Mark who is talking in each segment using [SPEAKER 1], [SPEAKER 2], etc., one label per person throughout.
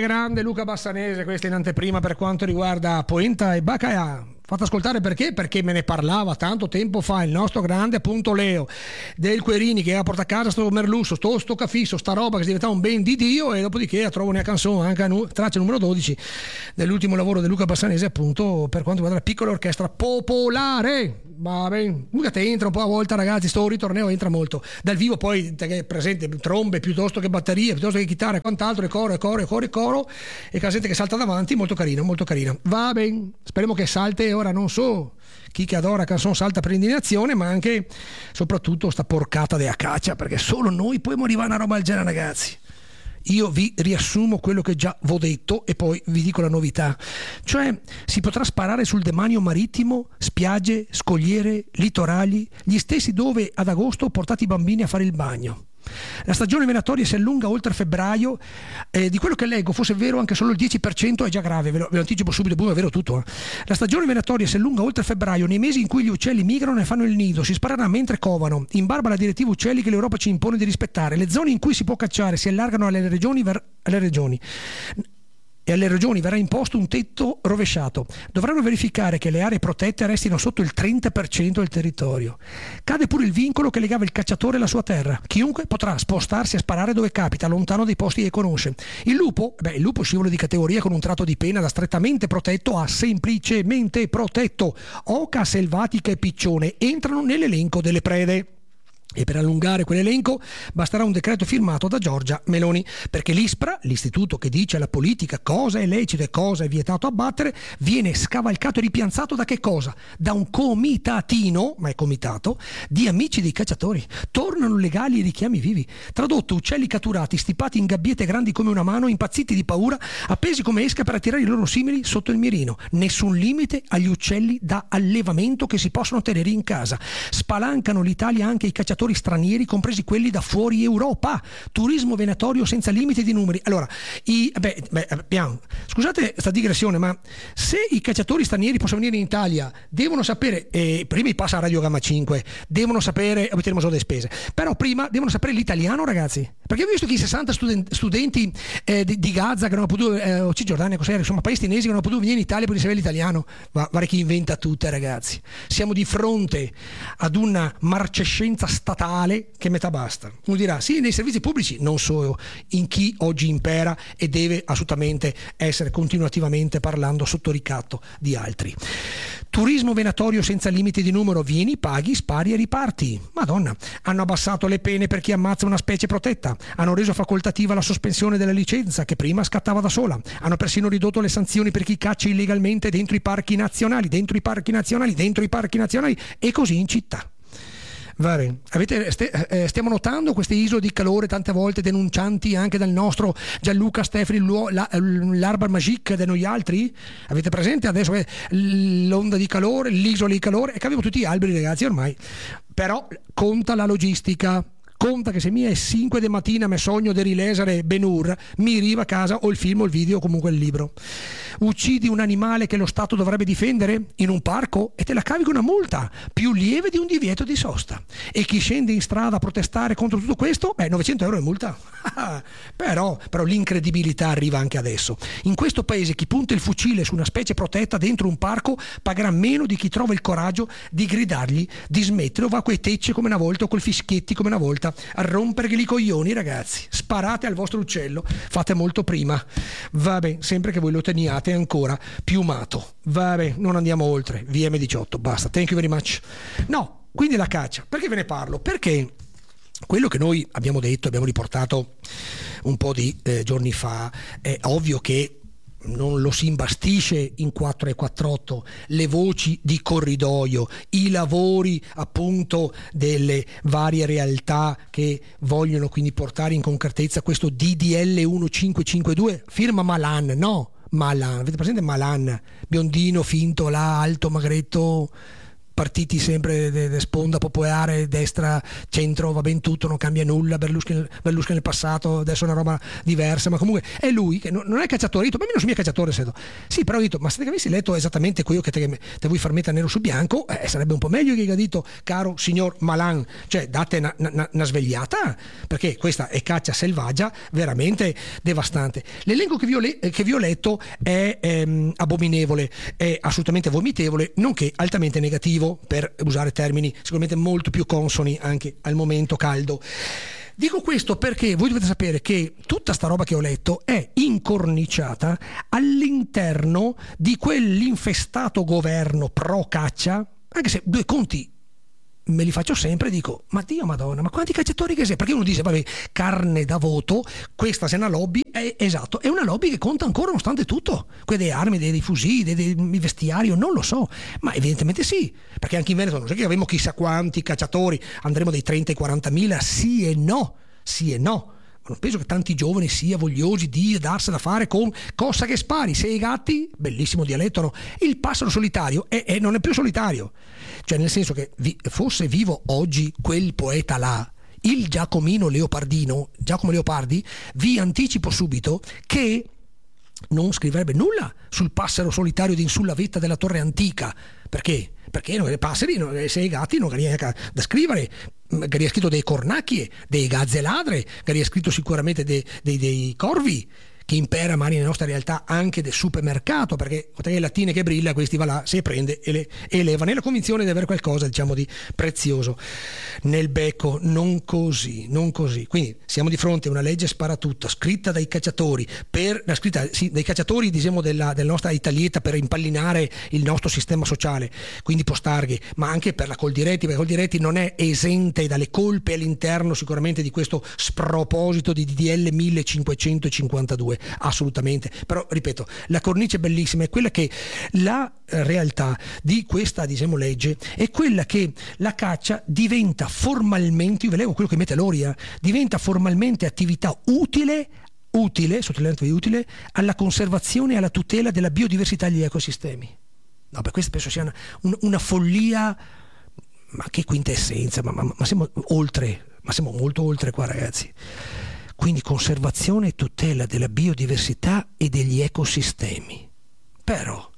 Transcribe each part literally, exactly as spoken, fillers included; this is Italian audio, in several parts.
[SPEAKER 1] grande Luca Bassanese, questa in anteprima per quanto riguarda Poenta e Baccaia. Fate ascoltare perché? Perché me ne parlava tanto tempo fa il nostro grande appunto Leo del Querini, che ha portato a casa sto merlusso, sto, sto cafisso, sta roba che si diventava un ben di Dio, e dopodiché trovo una canzone anche a nu- traccia numero dodici dell'ultimo lavoro di Luca Bassanese, appunto per quanto riguarda la piccola orchestra popolare. Va bene, Luca te entra un po' a volta, ragazzi, sto ritorneo entra molto dal vivo, poi te che è presente trombe piuttosto che batterie, piuttosto che chitarra e quant'altro, e coro e coro e coro e coro e casette che salta davanti, molto carino, molto carino. Va bene, speriamo che salte ora, non so chi che adora canzone salta per indignazione, ma anche soprattutto sta porcata de Acacia, perché solo noi possiamo arrivare a una roba del genere, ragazzi. Io vi riassumo quello che già v'ho detto e poi vi dico la novità. Cioè, si potrà sparare sul demanio marittimo, spiagge, scogliere, litorali, gli stessi dove ad agosto ho portato i bambini a fare il bagno. La stagione venatoria si allunga oltre febbraio, eh, di quello che leggo, fosse vero anche solo il dieci per cento è già grave, ve lo, ve lo anticipo subito, boom, è vero tutto. Eh. La stagione venatoria si allunga oltre febbraio, nei mesi in cui gli uccelli migrano e fanno il nido, si sparerà mentre covano, in barba alla direttiva uccelli che l'Europa ci impone di rispettare. Le zone in cui si può cacciare si allargano alle regioni, ver- alle regioni. E alle regioni verrà imposto un tetto rovesciato. Dovranno verificare che le aree protette restino sotto il trenta per cento del territorio. Cade pure il vincolo che legava il cacciatore alla sua terra. Chiunque potrà spostarsi a sparare dove capita, lontano dai posti che conosce. Il lupo, beh, il lupo scivolo di categoria con un tratto di pena da strettamente protetto a semplicemente protetto. Oca selvatica e piccione entrano nell'elenco delle prede. E per allungare quell'elenco basterà un decreto firmato da Giorgia Meloni, perché l'ISPRA, l'istituto che dice alla politica cosa è lecito e cosa è vietato abbattere, viene scavalcato e ripianzato da che cosa? Da un comitatino, ma è comitato, di amici dei cacciatori. Tornano legali i richiami vivi. Tradotto, uccelli catturati, stipati in gabbiette grandi come una mano, impazziti di paura, appesi come esca per attirare i loro simili sotto il mirino. Nessun limite agli uccelli da allevamento che si possono tenere in casa. Spalancano l'Italia anche i cacciatori stranieri, compresi quelli da fuori Europa. Turismo venatorio senza limiti di numeri. Allora, i, beh, beh, abbiamo, scusate sta digressione, ma se i cacciatori stranieri possono venire in Italia, devono sapere, eh, prima passa a Radio Gamma cinque, devono sapere, abbiamo solo le spese, però prima devono sapere l'italiano, ragazzi, perché ho visto che i sessanta studenti, studenti eh, di, di Gaza che non hanno potuto, eh, o Cisgiordania, cos'era, insomma palestinesi che non hanno potuto venire in Italia per sapere l'italiano. Ma guarda chi inventa tutte, ragazzi. Siamo di fronte ad una marcescenza statale che metà basta. Uno dirà sì, nei servizi pubblici, non so in chi oggi impera e deve assolutamente essere continuativamente parlando sotto ricatto di altri. Turismo venatorio senza limiti di numero, vieni, paghi, spari e riparti. Madonna, hanno abbassato le pene per chi ammazza una specie protetta, hanno reso facoltativa la sospensione della licenza che prima scattava da sola, hanno persino ridotto le sanzioni per chi caccia illegalmente dentro i parchi nazionali, dentro i parchi nazionali, dentro i parchi nazionali e così in città. Vale. Avete, st- eh, stiamo notando queste isole di calore tante volte denuncianti anche dal nostro Gianluca Stefani, la, l'Arbar Magique di noi altri? Avete presente adesso eh, l'onda di calore, l'isola di calore? E capiamo tutti gli alberi, ragazzi, ormai. Però conta la logistica. Conta che se mi è cinque di mattina mi sogno di rilesare Ben-Hur, mi arriva a casa o il film o il video o comunque il libro. Uccidi un animale che lo Stato dovrebbe difendere in un parco e te la cavi con una multa più lieve di un divieto di sosta. E chi scende in strada a protestare contro tutto questo, beh, novecento euro è multa. però, però l'incredibilità arriva anche adesso. In questo paese chi punta il fucile su una specie protetta dentro un parco pagherà meno di chi trova il coraggio di gridargli di smettere o va a quei tecce come una volta o col fischietti come una volta a rompergli i coglioni, ragazzi. Sparate al vostro uccello, fate molto prima. Vabbè, sempre che voi lo teniate ancora piumato. Vabbè, non andiamo oltre. V M diciotto, basta. Thank you very much. No, quindi la caccia. Perché ve ne parlo? Perché quello che noi abbiamo detto, abbiamo riportato un po' di eh, giorni fa, è ovvio che non lo si imbastisce in quattro e quarantotto le voci di corridoio, i lavori appunto delle varie realtà che vogliono quindi portare in concretezza questo D D L millecinquecentocinquantadue, firma Malan, no? Malan, avete presente Malan? Biondino, finto, là, alto, magretto, partiti sempre de, de sponda popolare, destra, centro, va ben tutto, non cambia nulla, Berlusconi, Berlusconi nel passato, adesso è una roba diversa, ma comunque è lui che non, non è cacciatore, ho detto, ma io non sono mica cacciatore, sedo. Sì, però ho detto, ma se te avessi letto esattamente quello che te, te vuoi far mettere nero su bianco, eh, sarebbe un po' meglio che ha detto, caro signor Malan, cioè date una, una, una svegliata, perché questa è caccia selvaggia veramente devastante. L'elenco che vi ho, le, che vi ho letto è ehm, abominevole, è assolutamente vomitevole, nonché altamente negativo, per usare termini sicuramente molto più consoni anche al momento caldo. Dico questo perché voi dovete sapere che tutta sta roba che ho letto è incorniciata all'interno di quell'infestato governo pro caccia, anche se due conti me li faccio sempre, dico, ma Dio Madonna, ma quanti cacciatori che sei? Perché uno dice, vabbè, carne da voto, questa se è una lobby, è, esatto, è una lobby che conta ancora nonostante tutto, quelle delle armi, dei, dei fucili, dei, dei vestiario, non lo so, ma evidentemente sì, perché anche in Veneto non è che avremo chissà quanti cacciatori, andremo dai trenta ai quarantamila, sì e no, sì e no. Non penso che tanti giovani sia vogliosi di darsela da fare con cosa che spari, sei gatti, bellissimo dialetto, no? Il passero solitario è, è, non è più solitario, cioè nel senso che vi, fosse vivo oggi quel poeta là, il Giacomino Leopardino, Giacomo Leopardi, vi anticipo subito che non scriverebbe nulla sul passero solitario di sulla vetta della torre antica. Perché? Perché non, i passeri, se i gatti non ha da scrivere, magari ha scritto dei cornacchie, dei gazze ladre, magari ha scritto sicuramente dei, dei, dei corvi, che impera magari nella nostra realtà anche del supermercato, perché le lattine che brilla, questi va là, si prende e le eleva nella convinzione di avere qualcosa, diciamo, di prezioso nel becco. Non così, non così. Quindi siamo di fronte a una legge sparatutto scritta dai cacciatori, per la scritta sì, dai cacciatori, diciamo, della, della nostra Italietta, per impallinare il nostro sistema sociale, quindi postarghe, ma anche per la Coldiretti, perché Coldiretti non è esente dalle colpe all'interno sicuramente di questo sproposito di D D L millecinquecentocinquantadue. Assolutamente, però ripeto, la cornice bellissima è quella che la realtà di questa, diciamo, legge è quella che la caccia diventa formalmente, io ve leggo quello che mette Loria, diventa formalmente attività utile utile, sottolineato utile, alla conservazione e alla tutela della biodiversità e degli ecosistemi. No, per questo penso sia una, un, una follia, ma che quintessenza, ma, ma, ma siamo oltre, ma siamo molto oltre qua, ragazzi. Quindi conservazione e tutela della biodiversità e degli ecosistemi. Però,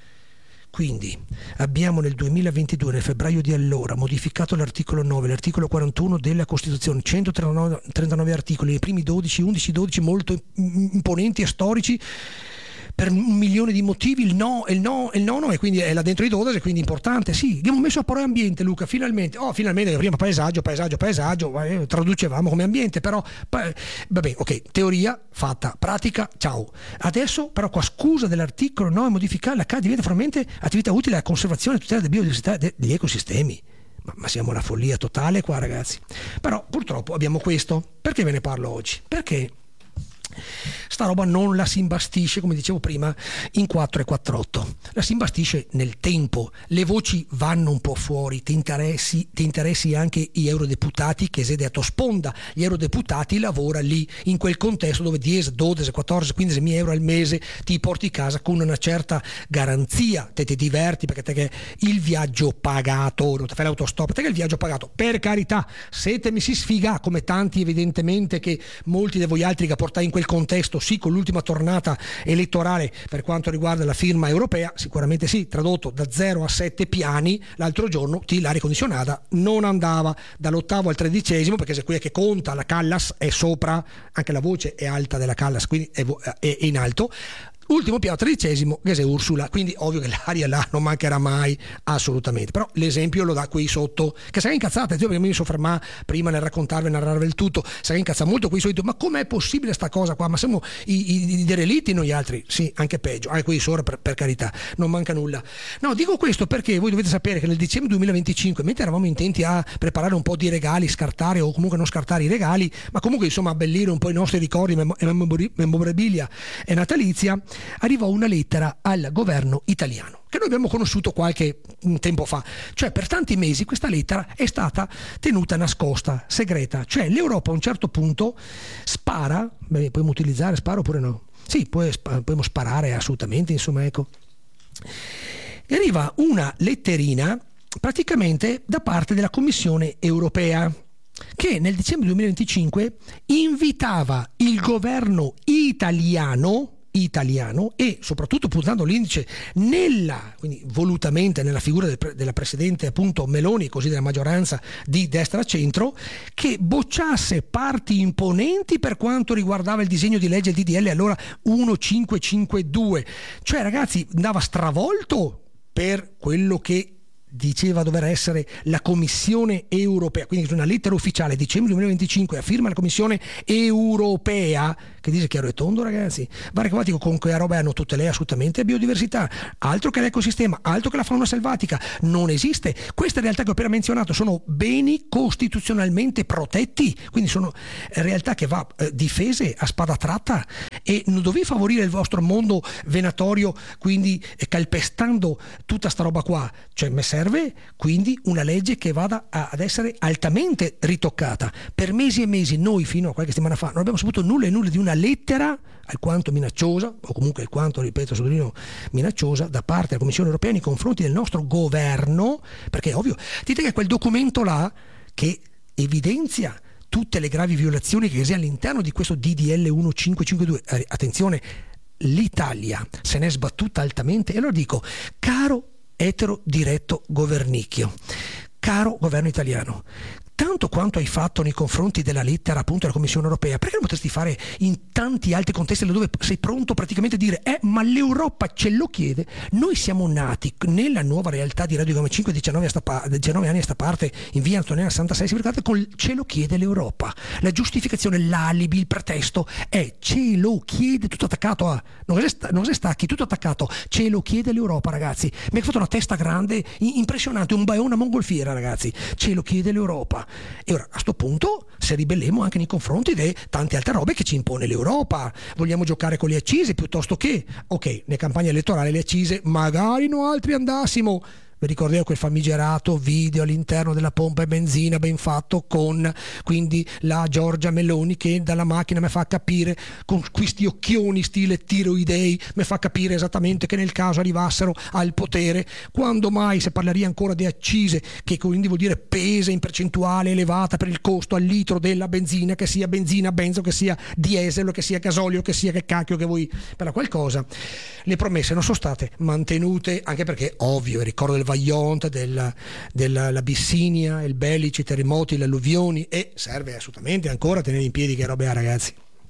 [SPEAKER 1] quindi abbiamo nel duemilaventidue, nel febbraio di allora, modificato l'articolo nove, l'articolo quarantuno della Costituzione, centotrentanove articoli, i primi dodici, undici, dodici molto imponenti e storici, per un milione di motivi. Il no, il no, il nono, e quindi è là dentro i dodici, quindi importante. Sì, abbiamo messo a parola ambiente, Luca, finalmente. Oh, finalmente, prima paesaggio, paesaggio, paesaggio, eh, traducevamo come ambiente, però pa- vabbè, ok, teoria fatta, pratica, ciao. Adesso però qua scusa dell'articolo nove modificare la C A diventa formalmente attività utile alla conservazione e tutela della biodiversità e degli ecosistemi. Ma, ma siamo alla follia totale qua, ragazzi. Però purtroppo abbiamo questo. Perché ve ne parlo oggi? Perché sta roba non la si imbastisce, come dicevo prima, in quattro e quattr'otto, la si imbastisce nel tempo, le voci vanno un po' fuori, ti interessi, ti interessi anche gli eurodeputati che siete a sponda, gli eurodeputati lavora lì in quel contesto dove dieci, dodici, quattordici, quindici mila euro al mese ti porti a casa con una certa garanzia, te ti diverti perché te che il viaggio pagato, non ti fai l'autostop, te che il viaggio pagato, per carità, se te mi si sfiga come tanti evidentemente, che molti di voi altri che portate in quel contesto, sì, con l'ultima tornata elettorale per quanto riguarda la firma europea, sicuramente sì, tradotto da zero a sette piani, l'altro giorno ti l'aria condizionata non andava dall'ottavo al tredicesimo, perché se quella che conta la Callas è sopra, anche la voce è alta della Callas, quindi è, è in alto. Ultimo piano tredicesimo, che è Ursula, quindi ovvio che l'aria là non mancherà mai, assolutamente. Però l'esempio lo dà qui sotto, che sarà incazzata, io perché mi soffermavo prima nel raccontarvi e narrarvi il tutto, sarà incazzata molto qui sotto, ma com'è possibile sta cosa qua? Ma siamo i, i, i derelitti noi altri? Sì, anche peggio, anche qui sopra, per, per carità, non manca nulla. No, dico questo perché voi dovete sapere che nel dicembre duemilaventicinque, mentre eravamo intenti a preparare un po' di regali, scartare o comunque non scartare i regali, ma comunque insomma abbellire un po' i nostri ricordi e memorabilia e natalizia, arrivò una lettera al governo italiano che noi abbiamo conosciuto qualche tempo fa. Cioè per tanti mesi questa lettera è stata tenuta nascosta, segreta, cioè l'Europa a un certo punto spara, beh, possiamo utilizzare spara oppure no? Sì, poi possiamo sparare assolutamente, insomma, ecco. E arriva una letterina praticamente da parte della Commissione europea, che nel dicembre duemilaventicinque invitava il governo italiano italiano e soprattutto puntando l'indice nella, quindi volutamente nella figura del, della presidente appunto Meloni, così della maggioranza di destra-centro, che bocciasse parti imponenti per quanto riguardava il disegno di legge D D L allora millecinquecentocinquantadue. Cioè ragazzi, andava stravolto per quello che diceva dover essere la Commissione europea, quindi una lettera ufficiale dicembre duemilaventicinque a firma la Commissione europea che dice chiaro e tondo ragazzi, Varco Acquatico con quella roba hanno tutte le assolutamente biodiversità, altro che l'ecosistema, altro che la fauna selvatica, non esiste. Queste realtà che ho appena menzionato sono beni costituzionalmente protetti, quindi sono realtà che va eh, difese a spada tratta e non dovete favorire il vostro mondo venatorio quindi eh, calpestando tutta sta roba qua, cioè mi serve quindi una legge che vada a, ad essere altamente ritoccata. Per mesi e mesi noi fino a qualche settimana fa non abbiamo saputo nulla e nulla di una lettera alquanto minacciosa, o comunque alquanto, ripeto, sottolineo, minacciosa da parte della Commissione europea nei confronti del nostro governo, perché è ovvio, dite che quel documento là che evidenzia tutte le gravi violazioni che sia all'interno di questo D D L millecinquecentocinquantadue, eh, attenzione, l'Italia se ne è sbattuta altamente, e allora dico, caro etero diretto governicchio, caro governo italiano, tanto quanto hai fatto nei confronti della lettera appunto della Commissione europea, perché non potresti fare in tanti altri contesti dove sei pronto praticamente a dire eh ma l'Europa ce lo chiede? Noi siamo nati nella nuova realtà di Radio Gama cinque diciannove, a sta pa- diciannove anni a sta parte in via Antonella sessantasei, si ricordate, con il ce lo chiede l'Europa. La giustificazione, l'alibi, il pretesto è ce lo chiede, tutto attaccato a non se, sta- non se stacchi, tutto attaccato, ce lo chiede l'Europa ragazzi. Mi ha fatto una testa grande, impressionante, un baio, una mongolfiera ragazzi, ce lo chiede l'Europa. E ora a sto punto se ribelliamo anche nei confronti di tante altre robe che ci impone l'Europa. Vogliamo giocare con le accise piuttosto che ok, nelle campagne elettorali le accise magari no altri andassimo. Vi ricordate quel famigerato video all'interno della pompa e benzina ben fatto con quindi la Giorgia Meloni che dalla macchina mi fa capire con questi occhioni stile tiroidei, mi fa capire esattamente che nel caso arrivassero al potere, quando mai se parleria ancora di accise, che quindi vuol dire pesa in percentuale elevata per il costo al litro della benzina, che sia benzina, benzo, che sia diesel, che sia gasolio, che sia che cacchio che vuoi per la qualcosa. Le promesse non sono state mantenute, anche perché ovvio, ricordo del Vajont, della, della Abissinia, il Belice, i terremoti, le alluvioni, e serve assolutamente ancora tenere in piedi che robe ha ragazzi.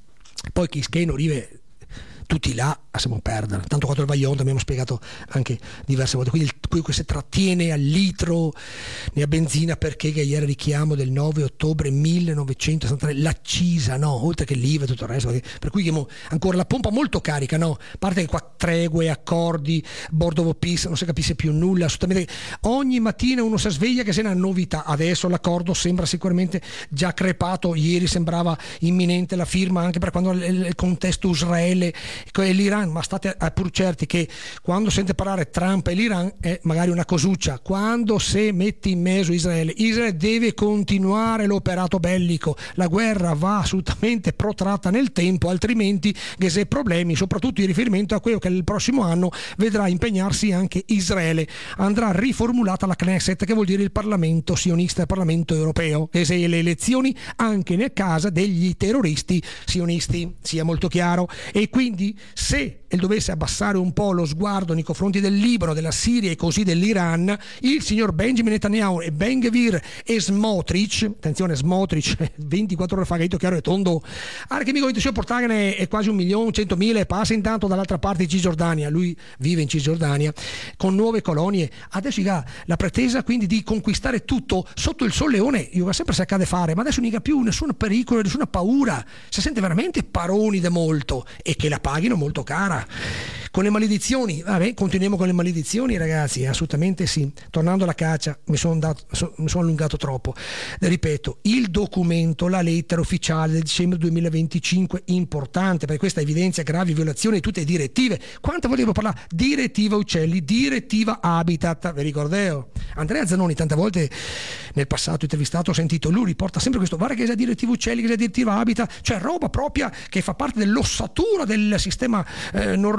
[SPEAKER 1] Poi chi scheno rive tutti là possiamo perdere, tanto quanto il Vajont abbiamo spiegato anche diverse volte, quindi il, quello che si trattiene al litro nella benzina, perché che ieri richiamo del nove ottobre millenovecentosessantatré, l'accisa, no, oltre che l'I V A e tutto il resto, perché, per cui ancora la pompa molto carica, no, a parte che qua tregue, accordi, board of peace, non si capisce più nulla, assolutamente. Ogni mattina uno si sveglia che sia una novità, adesso l'accordo sembra sicuramente già crepato, ieri sembrava imminente la firma anche per quando il, il contesto Israele e l'Iran, ma state pur certi che quando sente parlare Trump e l'Iran è magari una cosuccia, quando se metti in mezzo Israele, Israele deve continuare l'operato bellico, la guerra va assolutamente protratta nel tempo, altrimenti che se problemi, soprattutto in riferimento a quello che il prossimo anno vedrà impegnarsi anche Israele, andrà riformulata la Knesset, che vuol dire il Parlamento sionista, il Parlamento europeo, e se le elezioni anche nel caso degli terroristi sionisti, sia molto chiaro. E quindi se e dovesse abbassare un po' lo sguardo nei confronti del Libano, della Siria e così dell'Iran, il signor Benjamin Netanyahu e Ben Gvir e Smotrich, attenzione Smotrich, ventiquattro ore fa che detto chiaro e tondo, anche mi dice portare è quasi un milione, centomila e passa intanto dall'altra parte di Cisgiordania, lui vive in Cisgiordania, con nuove colonie, adesso ha la pretesa quindi di conquistare tutto sotto il solleone, io sempre si accade fare, ma adesso non ha più nessun pericolo, nessuna paura, si sente veramente paroni de molto e che la paghino molto cara. Con le maledizioni, vabbè, continuiamo con le maledizioni ragazzi, assolutamente sì. Tornando alla caccia, mi sono dato, so, mi sono allungato troppo. Ripeto, il documento, la lettera ufficiale del dicembre duemilaventicinque, importante, perché questa evidenzia gravi violazioni di tutte le direttive. Quante volevo parlare? Direttiva Uccelli, direttiva Habitat, vi ricordeo? Andrea Zanoni tante volte nel passato intervistato ho sentito, lui riporta sempre questo, guarda che sia direttiva Uccelli, che sia direttiva Habitat, cioè roba propria che fa parte dell'ossatura del sistema eh, normativo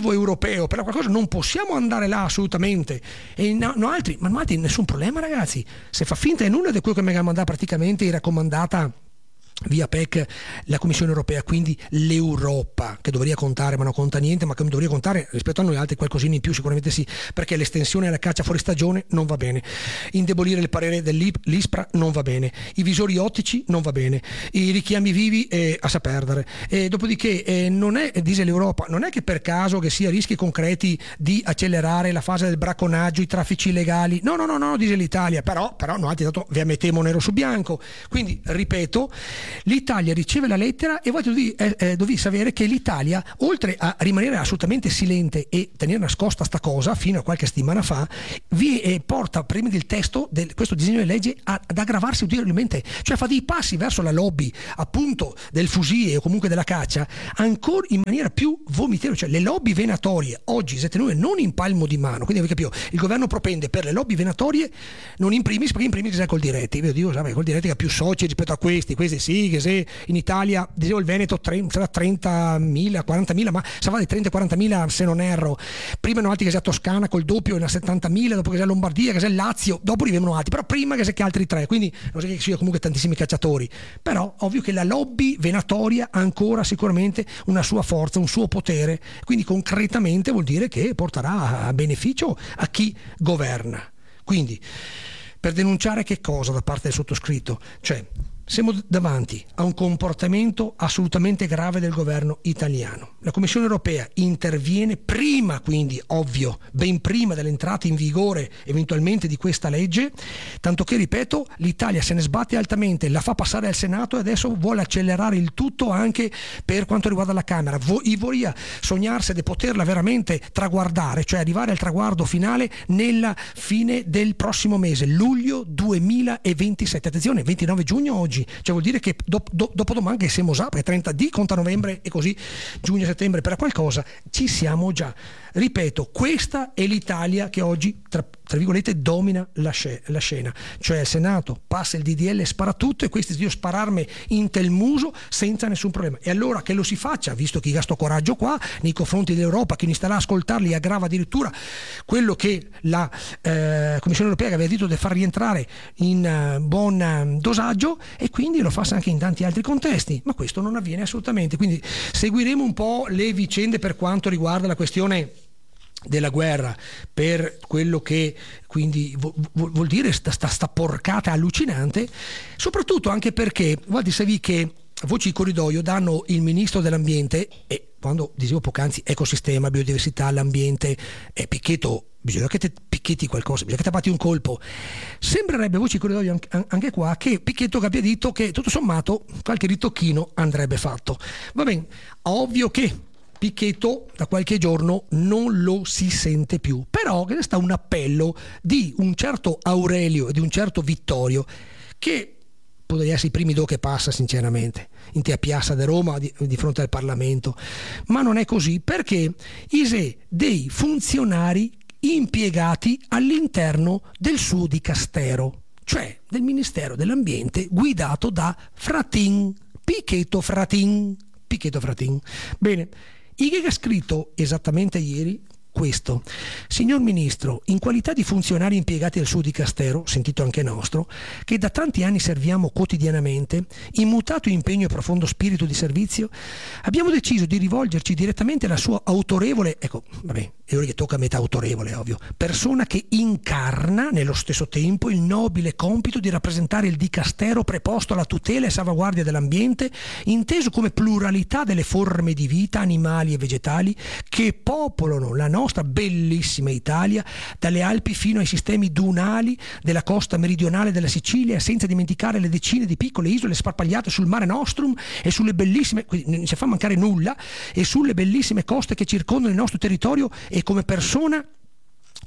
[SPEAKER 1] motivo europeo, per qualcosa non possiamo andare là assolutamente, e no, no altri, ma no altri nessun problema ragazzi, se fa finta di nulla di quello che mi ha mandato praticamente in raccomandata via P E C la Commissione Europea, quindi l'Europa, che dovrebbe contare ma non conta niente, ma che dovrebbe contare rispetto a noi altri qualcosina in più sicuramente sì, perché l'estensione alla caccia fuori stagione non va bene, indebolire il parere dell'I S P R A non va bene, i visori ottici non va bene, i richiami vivi eh, a sa perdere, e dopodiché eh, non è, dice l'Europa, non è che per caso che sia rischi concreti di accelerare la fase del bracconaggio, i traffici illegali, no no no no, dice l'Italia, però, però noi altri dato vi ammettiamo nero su bianco, quindi ripeto, l'Italia riceve la lettera e voi dovete eh, eh, dovete sapere che l'Italia, oltre a rimanere assolutamente silente e tenere nascosta sta cosa fino a qualche settimana fa, vi eh, porta prima del testo di questo disegno di legge a, ad aggravarsi ulteriormente, cioè fa dei passi verso la lobby appunto del fusile o comunque della caccia ancora in maniera più vomitevole, cioè le lobby venatorie oggi si tenute non in palmo di mano, quindi avete capito, il governo propende per le lobby venatorie non in primis, perché in primis è col diretti, io dico, sai, col diretti che ha più soci rispetto a questi, questi sì, che se in Italia, dicevo il Veneto sarà trentamila, quarantamila, ma sa va di trenta quarantamila se non erro, prima erano altri che sia Toscana col doppio e una settantamila, dopo che sia Lombardia, che sia Lazio, dopo arrivano altri, però prima che sia che altri tre, quindi non so che ci sia comunque tantissimi cacciatori, però ovvio che la lobby venatoria ha ancora sicuramente una sua forza, un suo potere, quindi concretamente vuol dire che porterà a beneficio a chi governa. Quindi per denunciare che cosa da parte del sottoscritto? Cioè siamo davanti a un comportamento assolutamente grave del governo italiano. La Commissione Europea interviene prima, quindi ovvio, ben prima dell'entrata in vigore eventualmente di questa legge, tanto che, ripeto, l'Italia se ne sbatte altamente, la fa passare al Senato e adesso vuole accelerare il tutto anche per quanto riguarda la Camera. I vorrei sognarsi di poterla veramente traguardare, cioè arrivare al traguardo finale nella fine del prossimo mese, luglio duemilaventisette. Attenzione, ventinove giugno oggi. Cioè vuol dire che dopo, dopo domani che siamo già, perché trenta di conta novembre e così giugno settembre per qualcosa ci siamo già. Ripeto, questa è l'Italia che oggi tra, tra virgolette domina la, sc- la scena, cioè il Senato passa il D D L, spara tutto e questi io spararmi in tel muso senza nessun problema. E allora che lo si faccia, visto che gasto coraggio qua nei confronti dell'Europa, che non sta là a ascoltarli, aggrava addirittura quello che la eh, Commissione Europea aveva detto di far rientrare in uh, buon uh, dosaggio, e quindi lo fa anche in tanti altri contesti, ma questo non avviene assolutamente. Quindi seguiremo un po' le vicende per quanto riguarda la questione della guerra, per quello che quindi vuol, vuol dire sta, sta, sta porcata allucinante, soprattutto anche perché guardi, sapevi che voci di corridoio danno il ministro dell'ambiente, e quando dicevo poc'anzi ecosistema, biodiversità, l'ambiente, e Picchetto, bisogna che te picchetti qualcosa, bisogna che te batti un colpo. Sembrerebbe voci di corridoio anche qua che Picchetto abbia detto che tutto sommato qualche ritocchino andrebbe fatto. Va bene, ovvio che Picchetto da qualche giorno non lo si sente più, però che sta un appello di un certo Aurelio e di un certo Vittorio, che potrebbe essere i primi do che passa sinceramente in te a Piazza de Roma di, di fronte al Parlamento, ma non è così, perché ise dei funzionari impiegati all'interno del suo dicastero, cioè del Ministero dell'Ambiente guidato da Fratin, Picchetto Fratin, Picchetto Fratin. Bene, il che ha scritto esattamente ieri questo: signor Ministro, in qualità di funzionari impiegati al suo dicastero, sentito anche nostro, che da tanti anni serviamo quotidianamente, in mutato impegno e profondo spirito di servizio, abbiamo deciso di rivolgerci direttamente alla sua autorevole, ecco, vabbè, è ora che tocca a metà autorevole, ovvio, persona che incarna nello stesso tempo il nobile compito di rappresentare il dicastero preposto alla tutela e salvaguardia dell'ambiente, inteso come pluralità delle forme di vita animali e vegetali che popolano la nostra bellissima Italia, dalle Alpi fino ai sistemi dunali della costa meridionale della Sicilia, senza dimenticare le decine di piccole isole sparpagliate sul Mare Nostrum e sulle bellissime, non si fa mancare nulla, e sulle bellissime coste che circondano il nostro territorio. E come persona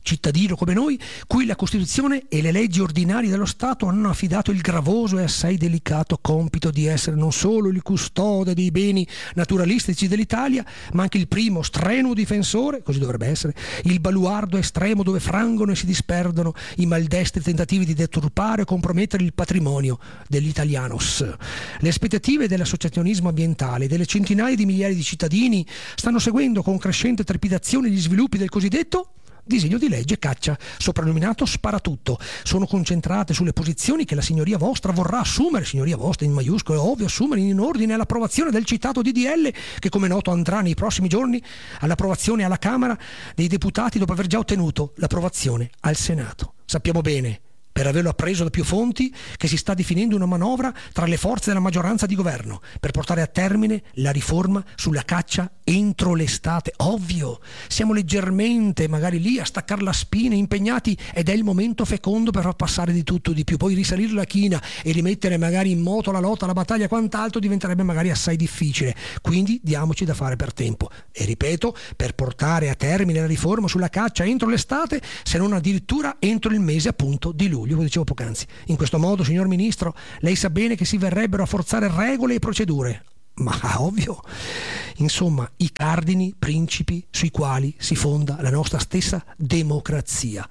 [SPEAKER 1] cittadino come noi, cui la Costituzione e le leggi ordinarie dello Stato hanno affidato il gravoso e assai delicato compito di essere non solo il custode dei beni naturalistici dell'Italia, ma anche il primo strenuo difensore, così dovrebbe essere, il baluardo estremo dove frangono e si disperdono i maldestri tentativi di deturpare o compromettere il patrimonio dell'italianos. Le aspettative dell'associazionismo ambientale e delle centinaia di migliaia di cittadini stanno seguendo con crescente trepidazione gli sviluppi del cosiddetto disegno di legge caccia, soprannominato Sparatutto. Sono concentrate sulle posizioni che la signoria vostra vorrà assumere, signoria vostra in maiuscolo, è ovvio, assumere in ordine all'approvazione del citato D D L, che come noto andrà nei prossimi giorni all'approvazione alla Camera dei Deputati dopo aver già ottenuto l'approvazione al Senato. Sappiamo bene, per averlo appreso da più fonti, che si sta definendo una manovra tra le forze della maggioranza di governo per portare a termine la riforma sulla caccia entro l'estate. Ovvio, siamo leggermente magari lì a staccare la spina, impegnati, ed è il momento fecondo per far passare di tutto di più. Poi risalire la china e rimettere magari in moto la lotta, la battaglia, quant'altro diventerebbe magari assai difficile. Quindi diamoci da fare per tempo. E ripeto, per portare a termine la riforma sulla caccia entro l'estate, se non addirittura entro il mese appunto di luglio, come dicevo poc'anzi. In questo modo, signor Ministro, lei sa bene che si verrebbero a forzare regole e procedure. Ma ovvio, insomma, i cardini principi sui quali si fonda la nostra stessa democrazia,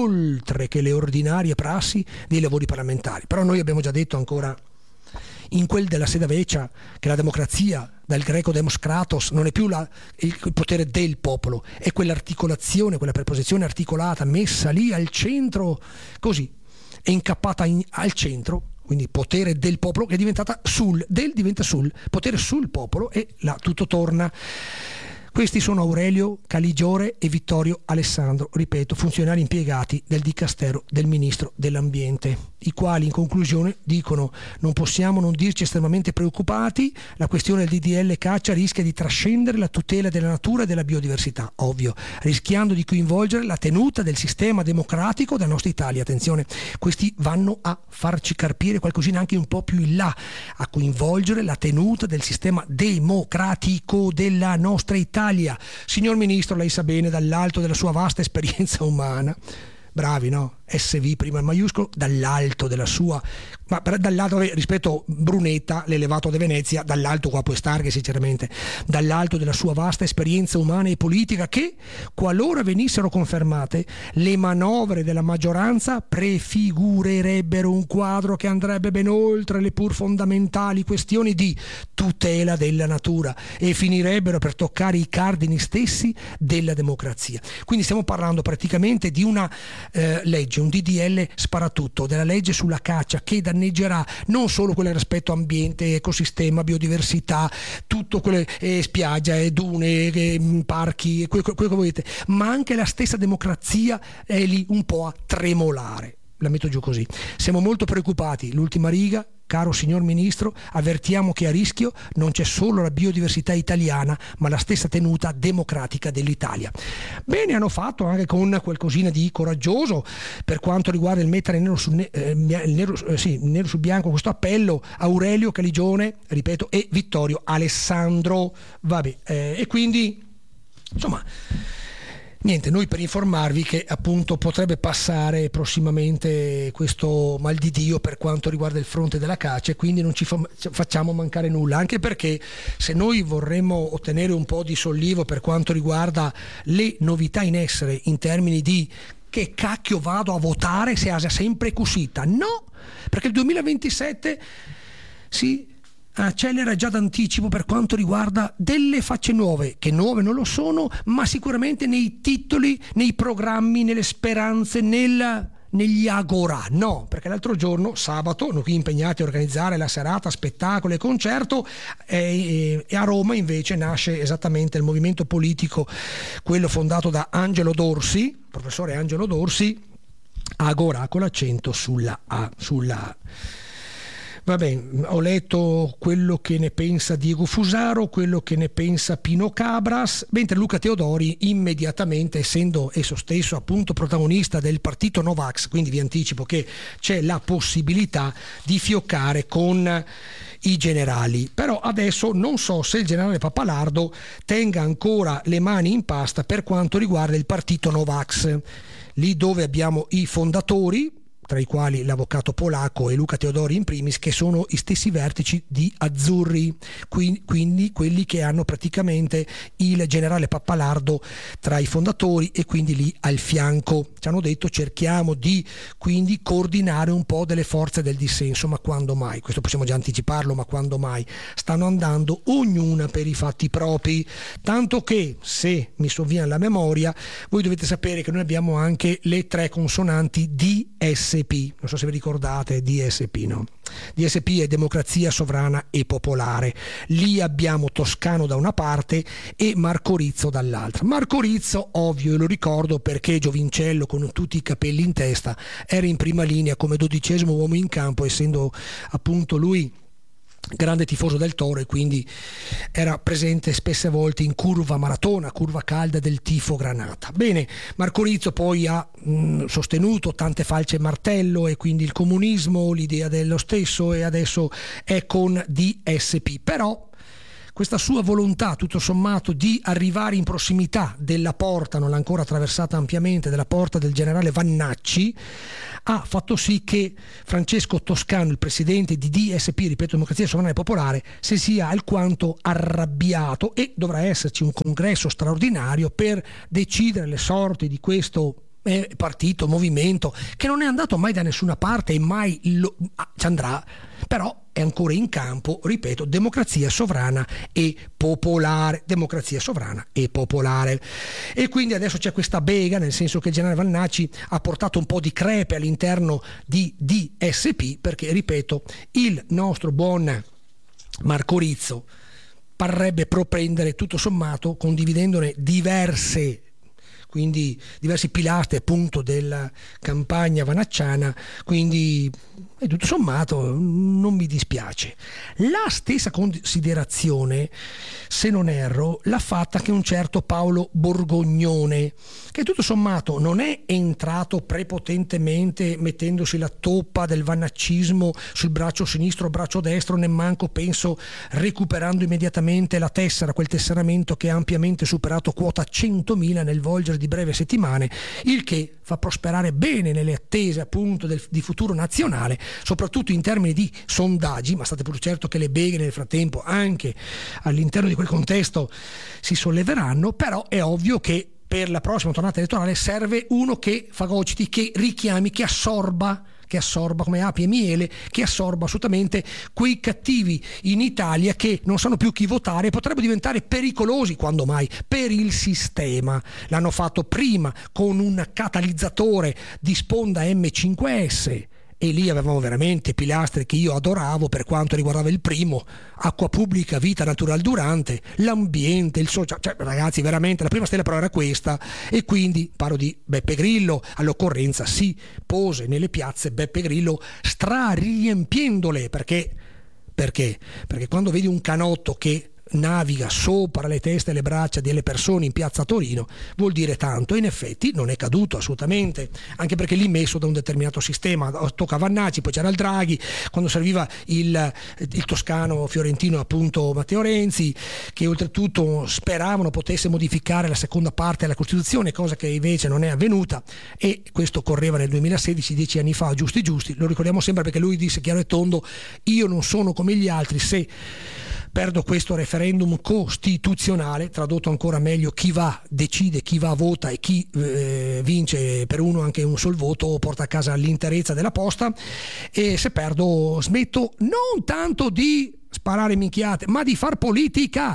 [SPEAKER 1] oltre che le ordinarie prassi dei lavori parlamentari. Però noi abbiamo già detto ancora in quel della Sede Vecchia che la democrazia, dal greco demos kratos, non è più la, il potere del popolo, è quell'articolazione, quella preposizione articolata messa lì al centro, così, è incappata in, al centro, quindi potere del popolo, che è diventata sul, del diventa sul, potere sul popolo, e là tutto torna. Questi sono Aurelio Caligiore e Vittorio Alessandro, ripeto, funzionari impiegati del Dicastero del Ministro dell'Ambiente, i quali in conclusione dicono: non possiamo non dirci estremamente preoccupati, la questione del D D L caccia rischia di trascendere la tutela della natura e della biodiversità, ovvio, rischiando di coinvolgere la tenuta del sistema democratico della nostra Italia. Attenzione, questi vanno a farci carpire qualcosina anche un po' più in là, a coinvolgere la tenuta del sistema democratico della nostra Italia. Signor Ministro, lei sa bene, dall'alto della sua vasta esperienza umana, bravi, no? S V prima in maiuscolo, dall'alto della sua, ma dall'alto rispetto Brunetta, l'elevato di Venezia, dall'alto qua può starghe sinceramente, dall'alto della sua vasta esperienza umana e politica, che qualora venissero confermate le manovre della maggioranza prefigurerebbero un quadro che andrebbe ben oltre le pur fondamentali questioni di tutela della natura e finirebbero per toccare i cardini stessi della democrazia. Quindi stiamo parlando praticamente di una eh, legge, un D D L sparatutto, della legge sulla caccia, che danneggerà non solo quell'aspetto ambiente, ecosistema, biodiversità, tutto quello, eh, spiaggia, eh, dune, eh, parchi, quello, quello che volete, ma anche la stessa democrazia è lì un po' a tremolare. La metto giù così. Siamo molto preoccupati. L'ultima riga: caro signor Ministro, avvertiamo che a rischio non c'è solo la biodiversità italiana, ma la stessa tenuta democratica dell'Italia. Bene hanno fatto anche con qualcosina di coraggioso per quanto riguarda il mettere nero su, eh, nero, eh, sì, nero su bianco questo appello Aurelio Caligione, ripeto, e Vittorio Alessandro. Vabbè, eh, e quindi insomma, niente, noi per informarvi che appunto potrebbe passare prossimamente questo mal di Dio per quanto riguarda il fronte della caccia, e quindi non ci fa- facciamo mancare nulla, anche perché se noi vorremmo ottenere un po' di sollievo per quanto riguarda le novità in essere in termini di che cacchio vado a votare se asa sempre cusita, no, perché il duemilaventisette si accelera già d'anticipo per quanto riguarda delle facce nuove, che nuove non lo sono, ma sicuramente nei titoli, nei programmi, nelle speranze, nel, negli agorà. No, perché l'altro giorno, sabato, noi qui impegnati a organizzare la serata, spettacolo e concerto, e, e a Roma invece nasce esattamente il movimento politico, quello fondato da Angelo Dorsi, professore Angelo Dorsi, Agorà con l'accento sulla A, sulla A. Vabbè, ho letto quello che ne pensa Diego Fusaro, quello che ne pensa Pino Cabras, mentre Luca Teodori immediatamente, essendo esso stesso appunto protagonista del partito Novax, quindi vi anticipo che c'è la possibilità di fioccare con i generali. Però adesso non so se il generale Pappalardo tenga ancora le mani in pasta per quanto riguarda il partito Novax, lì dove abbiamo i fondatori, tra i quali l'avvocato polacco e Luca Teodori in primis, che sono i stessi vertici di Azzurri, quindi quelli che hanno praticamente il generale Pappalardo tra i fondatori e quindi lì al fianco. Ci hanno detto cerchiamo di quindi coordinare un po' delle forze del dissenso, ma quando mai? Questo possiamo già anticiparlo, ma quando mai? Stanno andando ognuna per i fatti propri, tanto che, se mi sovviene la memoria, voi dovete sapere che noi abbiamo anche le tre consonanti D S P, non so se vi ricordate D S P, no? D S P è Democrazia Sovrana e Popolare. Lì abbiamo Toscano da una parte e Marco Rizzo dall'altra. Marco Rizzo, ovvio, e lo ricordo perché giovincello con tutti i capelli in testa era in prima linea come dodicesimo uomo in campo, essendo appunto lui grande tifoso del Toro e quindi era presente spesse volte in curva maratona, curva calda del tifo granata. Bene, Marco Rizzo poi ha mh, sostenuto tante falce e martello e quindi il comunismo, l'idea dello stesso, e adesso è con D S P. Però questa sua volontà, tutto sommato, di arrivare in prossimità della porta, non l'ha ancora attraversata ampiamente, della porta del generale Vannacci, ha fatto sì che Francesco Toscano, il presidente di D S P, ripeto, Democrazia Sovrana e Popolare, si sia alquanto arrabbiato, e dovrà esserci un congresso straordinario per decidere le sorti di questo eh, partito, movimento, che non è andato mai da nessuna parte e mai lo, ah, ci andrà, però è ancora in campo, ripeto, democrazia sovrana e popolare, democrazia sovrana e popolare. E quindi adesso c'è questa bega, nel senso che il generale Vannacci ha portato un po' di crepe all'interno di D S P, perché, ripeto, il nostro buon Marco Rizzo parrebbe propendere, tutto sommato, condividendone diverse quindi diversi pilastri appunto della campagna vanacciana, quindi e tutto sommato non mi dispiace. La stessa considerazione, se non erro, l'ha fatta che un certo Paolo Borgognone, che tutto sommato non è entrato prepotentemente mettendosi la toppa del vannaccismo sul braccio sinistro o braccio destro, nemmanco penso recuperando immediatamente la tessera, quel tesseramento che ha ampiamente superato quota centomila nel volgere di breve settimane, il che fa prosperare bene nelle attese appunto del, di futuro nazionale, soprattutto in termini di sondaggi, ma state pur certo che le beghe nel frattempo anche all'interno di quel contesto si solleveranno. Però è ovvio che per la prossima tornata elettorale serve uno che fagociti, che richiami, che assorba che assorba come api e miele, che assorba assolutamente quei cattivi in Italia che non sanno più chi votare e potrebbero diventare pericolosi, quando mai, per il sistema. L'hanno fatto prima con un catalizzatore di sponda M cinque S, e lì avevamo veramente pilastri che io adoravo per quanto riguardava il primo, acqua pubblica, vita natural durante, l'ambiente, il sociale, cioè ragazzi veramente la prima stella però era questa. E quindi parlo di Beppe Grillo, all'occorrenza si pose nelle piazze Beppe Grillo strariempiendole, perché perché perché quando vedi un canotto che naviga sopra le teste e le braccia delle persone in piazza Torino vuol dire tanto, e in effetti non è caduto assolutamente, anche perché lì messo da un determinato sistema. Tocca Vannacci, poi c'era il Draghi, quando serviva il, il toscano fiorentino appunto Matteo Renzi, che oltretutto speravano potesse modificare la seconda parte della Costituzione, cosa che invece non è avvenuta, e questo correva nel duemilasedici, dieci anni fa, giusti giusti, lo ricordiamo sempre perché lui disse chiaro e tondo: io non sono come gli altri, se perdo questo referendum costituzionale, tradotto ancora meglio, chi va decide, chi va vota, e chi eh, vince per uno anche un sol voto porta a casa l'interezza della posta, e se perdo smetto non tanto di sparare minchiate ma di far politica.